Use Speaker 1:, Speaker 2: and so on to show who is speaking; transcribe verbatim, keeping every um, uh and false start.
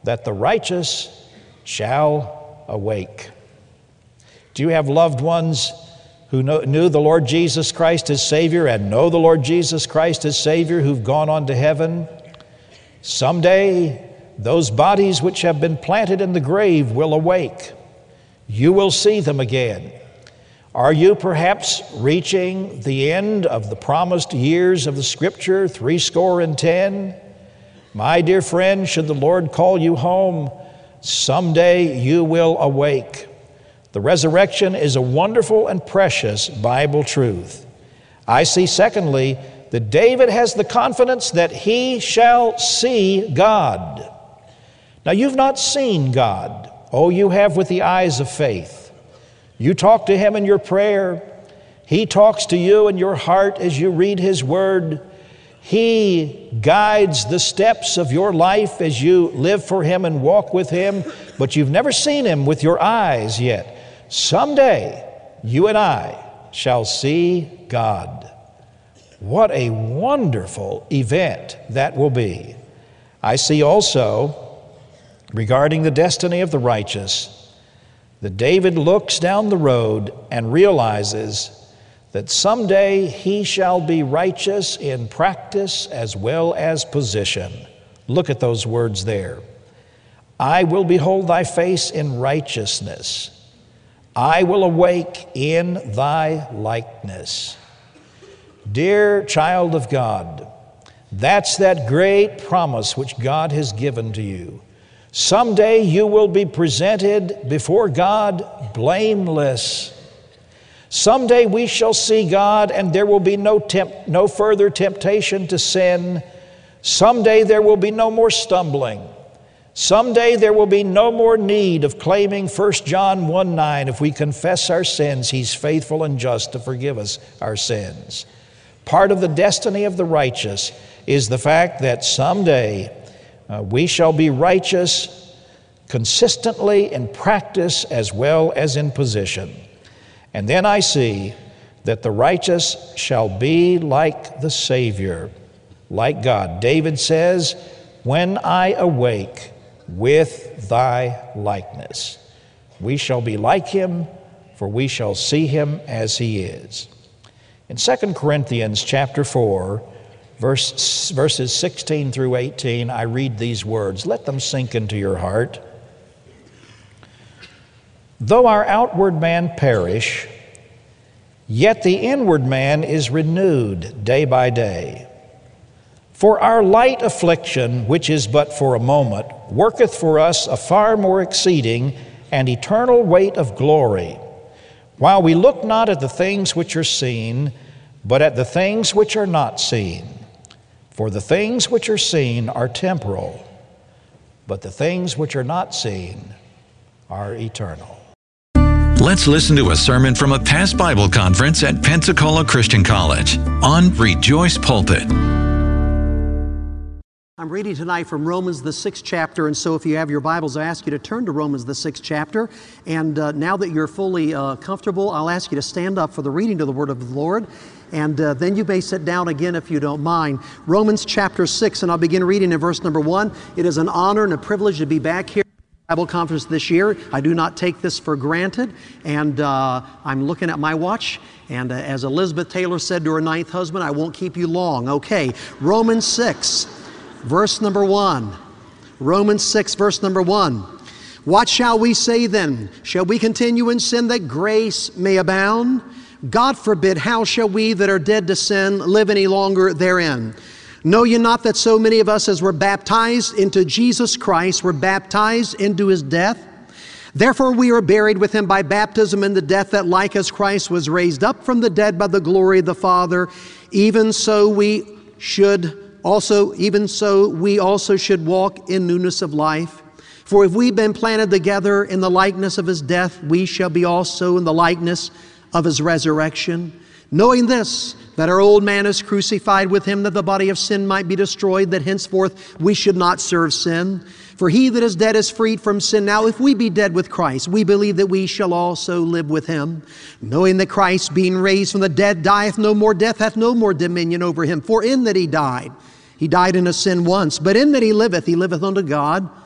Speaker 1: that the righteous shall awake. Do you have loved ones who know, knew the Lord Jesus Christ as Savior and know the Lord Jesus Christ as Savior who've gone on to heaven? Someday, those bodies which have been planted in the grave will awake. You will see them again. Are you perhaps reaching the end of the promised years of the Scripture, three score and ten? My dear friend, should the Lord call you home, someday you will awake. The resurrection is a wonderful and precious Bible truth. I see, secondly, that David has the confidence that he shall see God. Now, you've not seen God. Oh, you have with the eyes of faith. You talk to Him in your prayer. He talks to you in your heart as you read His Word. He guides the steps of your life as you live for Him and walk with Him, but you've never seen Him with your eyes yet. Someday, you and I shall see God. What a wonderful event that will be. I see also, regarding the destiny of the righteous, that David looks down the road and realizes that someday he shall be righteous in practice as well as position. Look at those words there. I will behold thy face in righteousness. I will awake in thy likeness. Dear child of God, that's that great promise which God has given to you. Someday you will be presented before God blameless. Someday we shall see God and there will be no temp- no further temptation to sin. Someday there will be no more stumbling. Someday there will be no more need of claiming First John one nine. If we confess our sins, He's faithful and just to forgive us our sins. Part of the destiny of the righteous is the fact that someday uh, we shall be righteous consistently in practice as well as in position. And then I see that the righteous shall be like the Savior, like God. David says, when I awake with thy likeness, we shall be like Him, for we shall see Him as He is. In Second Corinthians chapter four, verse, verses sixteen through eighteen, I read these words. Let them sink into your heart. Though our outward man perish, yet the inward man is renewed day by day. For our light affliction, which is but for a moment, worketh for us a far more exceeding and eternal weight of glory, while we look not at the things which are seen, but at the things which are not seen. For the things which are seen are temporal, but the things which are not seen are eternal.
Speaker 2: Let's listen to a sermon from a past Bible conference at Pensacola Christian College on Rejoice Pulpit.
Speaker 3: I'm reading tonight from Romans, the sixth chapter, and so if you have your Bibles, I ask you to turn to Romans, the sixth chapter. And uh, now that you're fully uh, comfortable, I'll ask you to stand up for the reading of the Word of the Lord, and uh, then you may sit down again if you don't mind. Romans chapter six, and I'll begin reading in verse number one. It is an honor and a privilege to be back here at the Bible conference this year. I do not take this for granted, and uh, I'm looking at my watch, and uh, as Elizabeth Taylor said to her ninth husband, I won't keep you long. Okay, Romans six. Verse number one, Romans six, verse number one. What shall we say then? Shall we continue in sin that grace may abound? God forbid, how shall we that are dead to sin live any longer therein? Know ye not that so many of us as were baptized into Jesus Christ were baptized into His death? Therefore we are buried with Him by baptism in the death, that like as Christ was raised up from the dead by the glory of the Father, even so we should Also, even so, we also should walk in newness of life. For if we've been planted together in the likeness of His death, we shall be also in the likeness of His resurrection. Knowing this, that our old man is crucified with Him, that the body of sin might be destroyed, that henceforth we should not serve sin. For he that is dead is freed from sin. Now, if we be dead with Christ, we believe that we shall also live with Him, knowing that Christ, being raised from the dead, dieth no more, death hath no more dominion over Him. For in that He died, He died in a sin once, but in that He liveth, He liveth unto God.